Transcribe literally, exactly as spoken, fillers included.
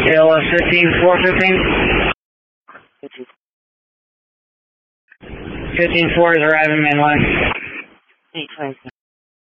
L S fifteen, four fifteen. fifteen four is arriving mainline.